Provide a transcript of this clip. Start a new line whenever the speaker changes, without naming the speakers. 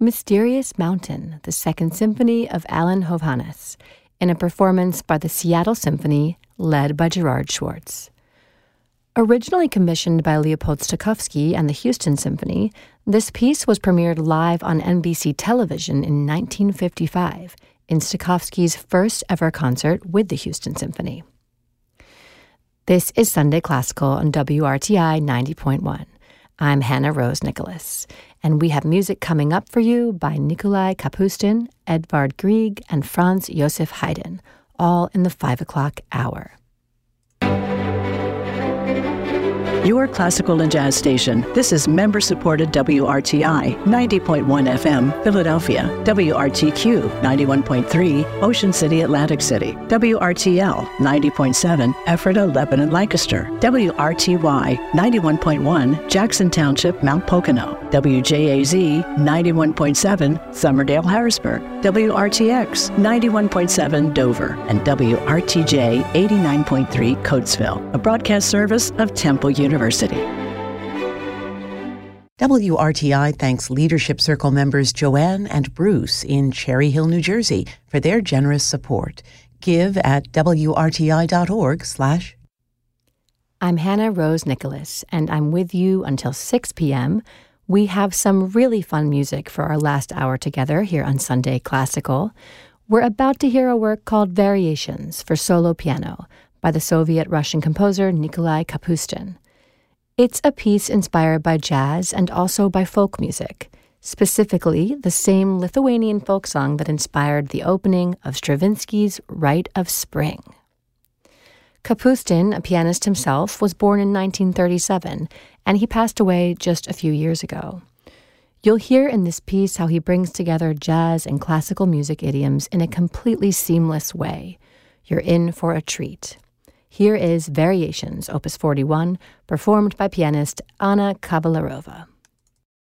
Mysterious Mountain, the Second Symphony of Alan Hovhannes, in a performance by the Seattle Symphony, led by Gerard Schwartz. Originally commissioned by Leopold Stokowski and the Houston Symphony, this piece was premiered live on NBC television in 1955 in Stokowski's first ever concert with the Houston Symphony. This is Sunday Classical on WRTI 90.1. I'm Hannah Rose Nicholas, and we have music coming up for you by Nikolai Kapustin, Edvard Grieg, and Franz Josef Haydn, all in the 5 o'clock hour.
Your classical and jazz station. This is member-supported WRTI 90.1 FM, Philadelphia, WRTQ 91.3, Ocean City, Atlantic City, WRTL 90.7, Ephrata, Lebanon, Lancaster, WRTY 91.1, Jackson Township, Mount Pocono, WJAZ 91.7, Summerdale, Harrisburg, WRTX 91.7, Dover, and WRTJ 89.3, Coatesville, a broadcast service of Temple University.
WRTI thanks Leadership Circle members Joanne and Bruce in Cherry Hill, New Jersey, for their generous support. Give at wrti.org/.
I'm Hannah Rose Nicholas, and I'm with you until 6 p.m. We have some really fun music for our last hour together here on Sunday Classical. We're about to hear a work called Variations for solo piano by the Soviet-Russian composer Nikolai Kapustin. It's a piece inspired by jazz and also by folk music, specifically the same Lithuanian folk song that inspired the opening of Stravinsky's Rite of Spring. Kapustin, a pianist himself, was born in 1937, and he passed away just a few years ago. You'll hear in this piece how he brings together jazz and classical music idioms in a completely seamless way. You're in for a treat. Here is Variations, Opus 41, performed by pianist Anna Kavalarova.